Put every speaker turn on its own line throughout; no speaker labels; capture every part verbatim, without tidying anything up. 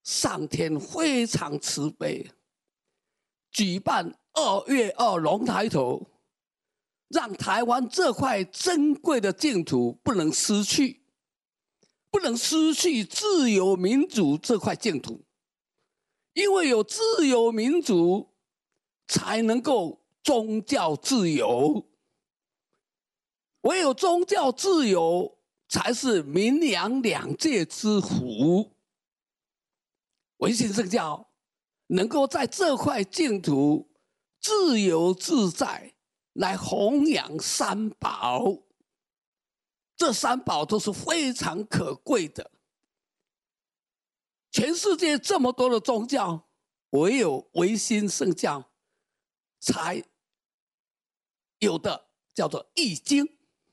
上天非常慈悲，举办二月二龙抬头，让台湾这块珍贵的净土不能失去，不能失去自由民主这块净土。因为有自由民主，才能够宗教自由。唯有宗教自由，才是民阳两界之福。维新圣教能够在这块净土自由自在，来弘扬三宝。这三宝都是非常可贵的。全世界这么多的宗教，唯有维新圣教才有的叫做易经。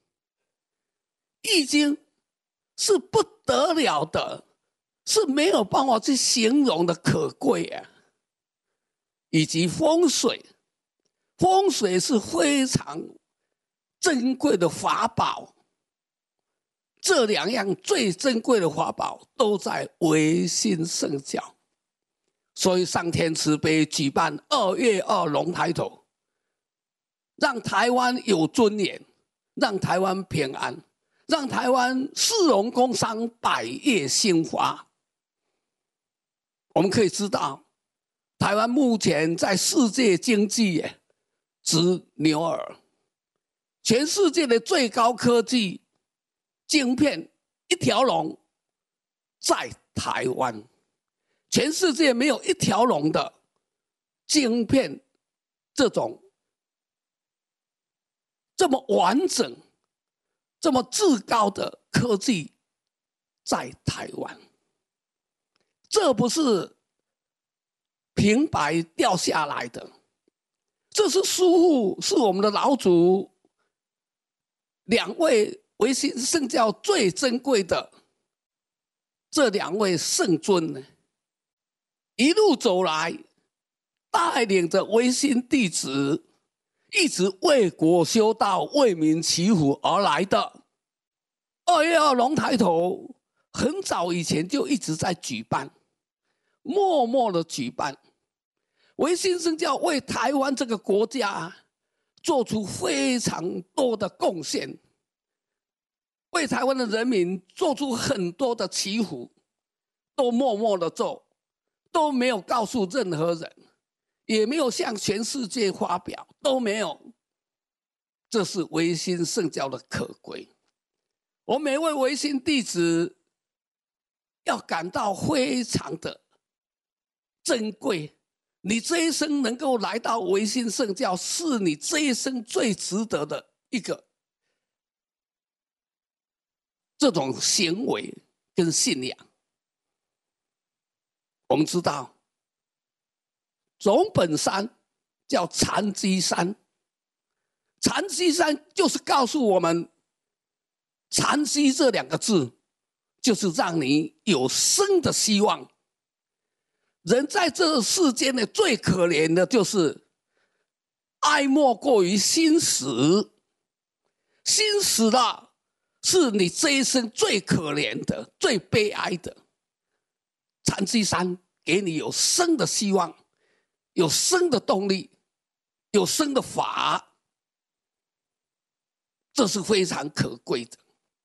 易经是不得了的，是没有办法去形容的可贵啊。以及风水，风水是非常珍贵的法宝。这两样最珍贵的法宝都在维新圣教，所以上天慈悲举办二月二龙抬头，让台湾有尊严，让台湾平安，让台湾市容工商，百业兴发。我们可以知道，台湾目前在世界经济值牛耳，全世界的最高科技晶片一条龙在台湾，全世界没有一条龙的晶片这种这么完整、这么至高的科技在台湾。这不是平白掉下来的，这是师父，是我们的老祖两位维新圣教最珍贵的这两位圣尊呢，一路走来，带领着维新弟子，一直为国修道、为民祈福而来的。二月二龙抬头，很早以前就一直在举办，默默的举办。维新圣教为台湾这个国家做出非常多的贡献，为台湾的人民做出很多的祈福，都默默的做，都没有告诉任何人，也没有向全世界发表，都没有。这是维新圣教的可贵。我每位维新弟子要感到非常的珍贵。你这一生能够来到维新圣教，是你这一生最值得的一个这种行为跟信仰。我们知道总本山叫禅机山，禅机山就是告诉我们，禅机这两个字就是让你有生的希望。人在这世间呢，最可怜的就是爱莫过于心死，心死了是你这一生最可怜的、最悲哀的。禅机山给你有生的希望，有生的动力，有生的法，这是非常可贵的。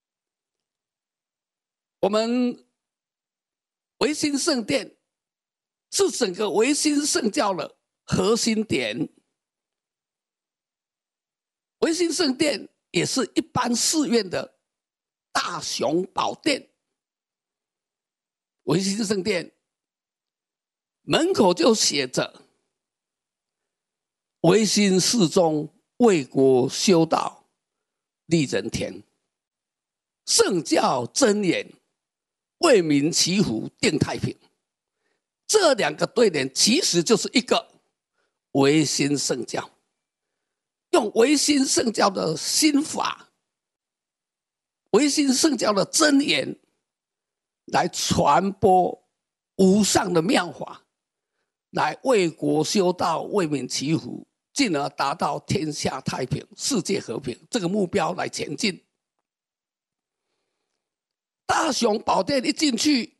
我们维新圣殿是整个维新圣教的核心点，维新圣殿也是一般寺院的大雄宝殿。维新圣殿门口就写着维新事宗，为国修道，利人田，圣教真言，为民祈福，定太平。这两个对联其实就是一个维新圣教，用维新圣教的心法，维新圣教的真言来传播无上的妙法，来为国修道，为民祈福，进而达到天下太平、世界和平这个目标来前进。大雄宝殿一进去，